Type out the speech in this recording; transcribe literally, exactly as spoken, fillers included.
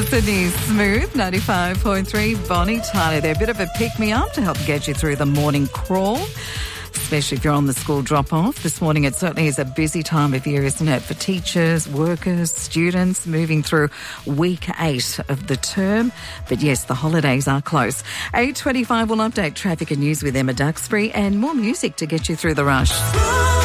Sydney's Smooth, ninety-five point three. Bonnie Tyler there. A bit of a pick-me-up to help get you through the morning crawl, especially if you're on the school drop-off. This morning it certainly is a busy time of year, isn't it, for teachers, workers, students, moving through week eight of the term. But yes, the holidays are close. eight twenty-five will update traffic and news with Emma Duxbury and more music to get you through the rush.